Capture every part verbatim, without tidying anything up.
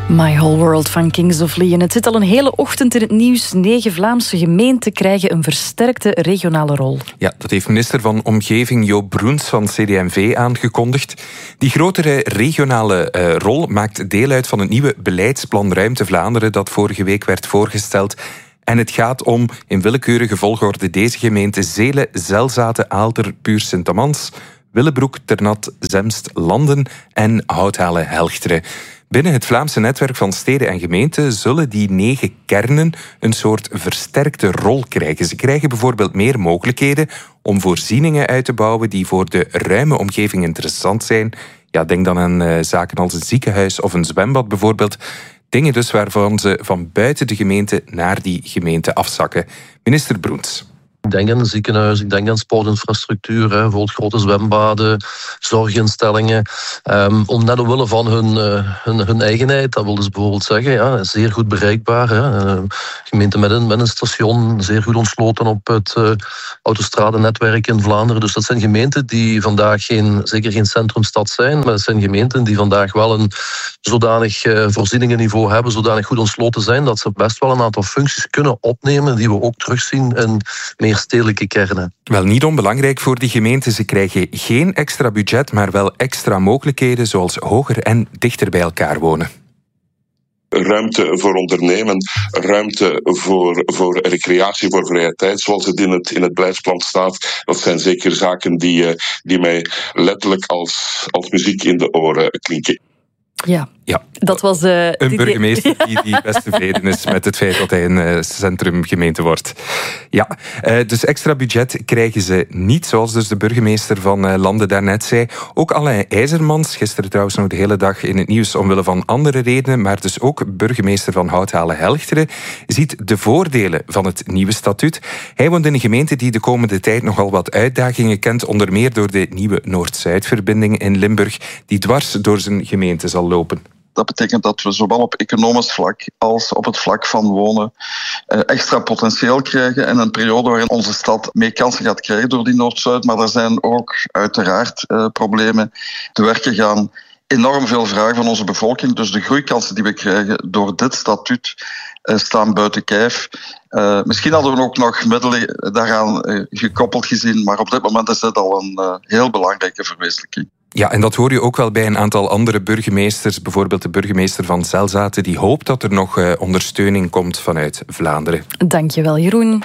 My Whole World van Kings of Leon. Het zit al een hele ochtend in het nieuws. Negen Vlaamse gemeenten krijgen een versterkte regionale rol. Ja, dat heeft minister van Omgeving Joop Broens van C D M V aangekondigd. Die grotere regionale uh, rol maakt deel uit van het nieuwe beleidsplan Ruimte Vlaanderen dat vorige week werd voorgesteld. En het gaat om, in willekeurige volgorde, deze gemeenten Zelen, Zelzaten, Aalter, Puur Sint-Amans, Willebroek, Ternat, Zemst, Landen en Houthalen-Helchteren. Binnen het Vlaamse netwerk van steden en gemeenten zullen die negen kernen een soort versterkte rol krijgen. Ze krijgen bijvoorbeeld meer mogelijkheden om voorzieningen uit te bouwen die voor de ruime omgeving interessant zijn. Ja, denk dan aan uh, zaken als een ziekenhuis of een zwembad bijvoorbeeld. Dingen dus waarvan ze van buiten de gemeente naar die gemeente afzakken. Minister Broens. Ik denk aan een ziekenhuis, ik denk aan sportinfrastructuur, hè, bijvoorbeeld grote zwembaden, zorginstellingen. Um, om net omwille van hun, uh, hun, hun eigenheid, dat wil dus bijvoorbeeld zeggen, ja, zeer goed bereikbaar. Hè. Uh, gemeente met een, met een station, zeer goed ontsloten op het uh, autostradennetwerk in Vlaanderen. Dus dat zijn gemeenten die vandaag geen, zeker geen centrumstad zijn, maar het zijn gemeenten die vandaag wel een zodanig uh, voorzieningenniveau hebben, zodanig goed ontsloten zijn, dat ze best wel een aantal functies kunnen opnemen die we ook terugzien in meer stedelijke kernen. Wel niet onbelangrijk voor die gemeenten. Ze krijgen geen extra budget, maar wel extra mogelijkheden, zoals hoger en dichter bij elkaar wonen. Ruimte voor ondernemen, ruimte voor, voor recreatie, voor vrije tijd, zoals het in het, in het beleidsplan staat. Dat zijn zeker zaken die, die mij letterlijk als, als muziek in de oren klinken. Ja, ja. Dat was, uh, een die burgemeester die, die best tevreden is met het feit dat hij een uh, centrumgemeente wordt. Ja, uh, dus extra budget krijgen ze niet, zoals dus de burgemeester van uh, Landen daarnet zei. Ook Alain IJzermans, gisteren trouwens nog de hele dag in het nieuws omwille van andere redenen, maar dus ook burgemeester van Houthalen-Helchteren, ziet de voordelen van het nieuwe statuut. Hij woont in een gemeente die de komende tijd nogal wat uitdagingen kent, onder meer door de nieuwe Noord-Zuid-verbinding in Limburg, die dwars door zijn gemeente zal lopen. Dat betekent dat we zowel op economisch vlak als op het vlak van wonen extra potentieel krijgen in een periode waarin onze stad meer kansen gaat krijgen door die Noord-Zuid. Maar er zijn ook uiteraard uh, problemen te werken gaan. Enorm veel vragen van onze bevolking. Dus de groeikansen die we krijgen door dit statuut uh, staan buiten kijf. Uh, misschien hadden we ook nog middelen daaraan uh, gekoppeld gezien. Maar op dit moment is dit al een uh, heel belangrijke verwezenlijking. Ja, en dat hoor je ook wel bij een aantal andere burgemeesters. Bijvoorbeeld de burgemeester van Zelzaten, die hoopt dat er nog uh, ondersteuning komt vanuit Vlaanderen. Dankjewel, Jeroen.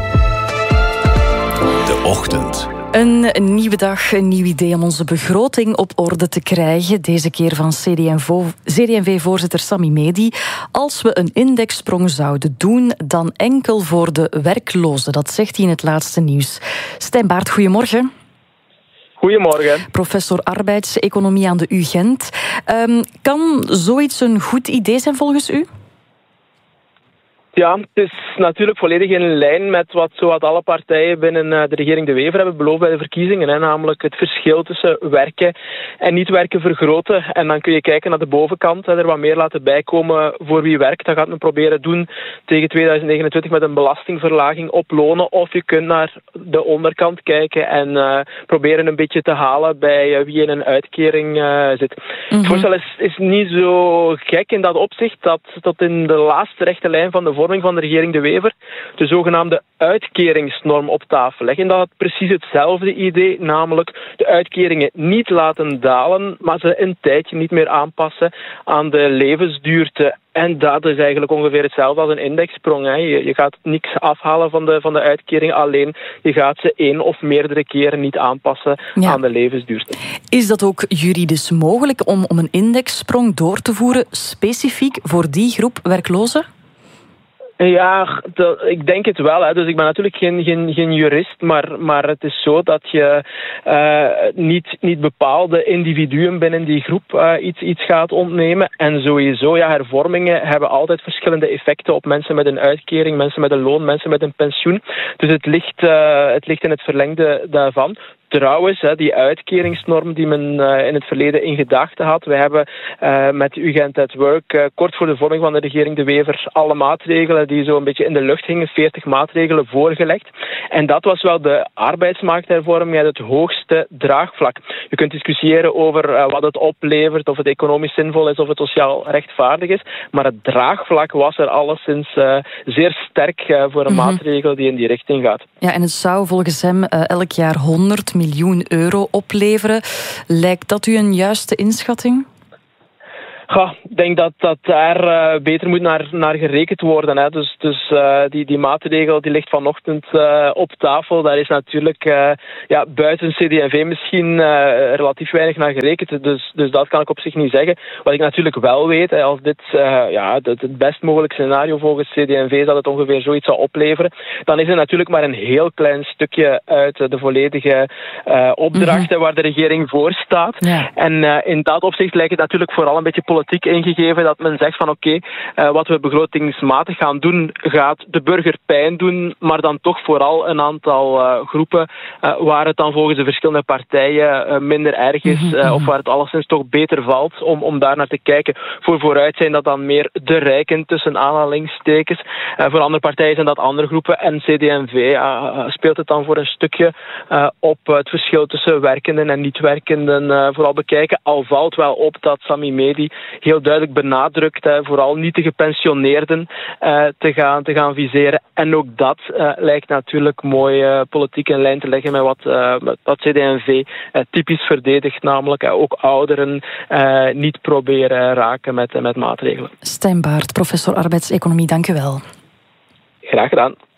De Ochtend. Een nieuwe dag, een nieuw idee om onze begroting op orde te krijgen. Deze keer van C D M V-voorzitter Sami Medi. Als we een indexsprong zouden doen, dan enkel voor de werklozen. Dat zegt hij in het laatste nieuws. Stijn Baert, goedemorgen. Goedemorgen. Professor arbeidseconomie aan de U Gent. Um, kan zoiets een goed idee zijn volgens u? Ja, het is natuurlijk volledig in lijn met wat zowat alle partijen binnen de regering De Wever hebben beloofd bij de verkiezingen. Hè, namelijk het verschil tussen werken en niet werken vergroten. En dan kun je kijken naar de bovenkant, hè, er wat meer laten bijkomen voor wie werkt. Dat gaat men proberen doen tegen tweeduizend negenentwintig met een belastingverlaging op lonen. Of je kunt naar de onderkant kijken en uh, proberen een beetje te halen bij uh, wie in een uitkering uh, zit. Mm-hmm. Het voorstel is, is niet zo gek in dat opzicht dat tot in de laatste rechte lijn van de van de regering De Wever de zogenaamde uitkeringsnorm op tafel leggen. En dat had precies hetzelfde idee, namelijk de uitkeringen niet laten dalen, maar ze een tijdje niet meer aanpassen aan de levensduurte. En dat is eigenlijk ongeveer hetzelfde als een indexsprong. Hè. Je, je gaat niks afhalen van de, van de uitkering, alleen je gaat ze één of meerdere keren niet aanpassen ja. aan de levensduurte. Is dat ook juridisch mogelijk om, om een indexsprong door te voeren specifiek voor die groep werklozen? Ja, dat, ik denk het wel. Hè. Dus ik ben natuurlijk geen, geen, geen jurist, maar, maar het is zo dat je uh, niet, niet bepaalde individuen binnen die groep uh, iets, iets gaat ontnemen. En sowieso, ja, hervormingen hebben altijd verschillende effecten op mensen met een uitkering, mensen met een loon, mensen met een pensioen. Dus het ligt, uh, het ligt in het verlengde daarvan. Trouwens, die uitkeringsnorm die men in het verleden in gedachten had. We hebben met U G Gent at Work kort voor de vorming van de regering De Wever alle maatregelen die zo een beetje in de lucht hingen, veertig maatregelen voorgelegd. En dat was wel de arbeidsmarkthervorming uit het hoogste draagvlak. Je kunt discussiëren over wat het oplevert, of het economisch zinvol is, of het sociaal rechtvaardig is. Maar het draagvlak was er alleszins zeer sterk voor een mm-hmm. maatregel die in die richting gaat. Ja, en het zou volgens hem elk jaar honderd miljoen euro opleveren. Lijkt dat u een juiste inschatting? Ja, ik denk dat, dat daar uh, beter moet naar, naar gerekend worden. Hè. Dus, dus uh, die, die maatregel die ligt vanochtend uh, op tafel. Daar is natuurlijk uh, ja, buiten C D en V misschien uh, relatief weinig naar gerekend. Dus, dus dat kan ik op zich niet zeggen. Wat ik natuurlijk wel weet, hè, als dit uh, ja, het, het best mogelijke scenario volgens C D en V is dat het ongeveer zoiets zou opleveren, dan is er natuurlijk maar een heel klein stukje uit de volledige uh, opdrachten mm-hmm. waar de regering voor staat. Ja. En uh, in dat opzicht lijkt het natuurlijk vooral een beetje politiek ingegeven dat men zegt van oké, okay, uh, wat we begrotingsmatig gaan doen gaat de burger pijn doen, maar dan toch vooral een aantal uh, groepen uh, waar het dan volgens de verschillende partijen uh, minder erg is uh, of waar het alleszins toch beter valt om, om daar naar te kijken. Voor vooruit zijn dat dan meer de rijken tussen aanhalingstekens. Uh, voor andere partijen zijn dat andere groepen en C D en V uh, speelt het dan voor een stukje uh, op het verschil tussen werkenden en niet-werkenden uh, vooral bekijken. Al valt wel op dat Sami Medi heel duidelijk benadrukt, hè, vooral niet de gepensioneerden uh, te, gaan, te gaan viseren. En ook dat uh, lijkt natuurlijk mooi uh, politiek in lijn te leggen met wat, uh, met wat C D en V uh, typisch verdedigt, namelijk uh, ook ouderen uh, niet proberen raken met, uh, met maatregelen. Stijn Baert, professor arbeidseconomie, dank u wel. Graag gedaan.